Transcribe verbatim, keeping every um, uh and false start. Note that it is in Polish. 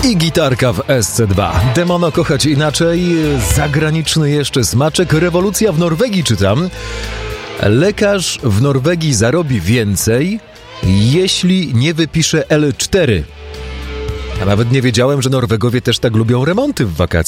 I gitarka w S C dwa. Demono kochać inaczej, zagraniczny jeszcze smaczek, rewolucja w Norwegii czytam. Lekarz w Norwegii zarobi więcej, jeśli nie wypisze L cztery. A nawet nie wiedziałem, że Norwegowie też tak lubią remonty w wakacje.